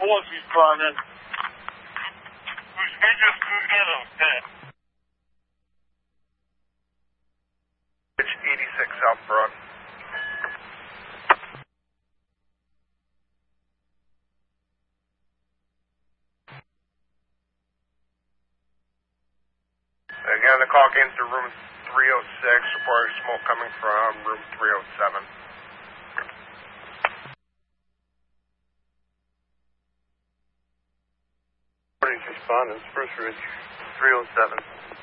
reports responding. We just couldn't get them. It's 86 South Broad. Again, the call came through room 306, reporting smoke coming from room 307. Respondents, First Ridge 307.